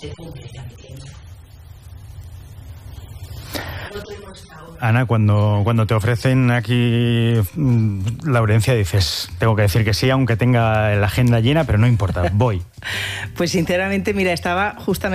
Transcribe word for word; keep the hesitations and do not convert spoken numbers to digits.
se cumple ya mi tiempo. Ana, cuando, cuando te ofrecen aquí Laurencia, dices, tengo que decir que sí, aunque tenga la agenda llena, pero no importa, voy. Pues sinceramente, mira, estaba justamente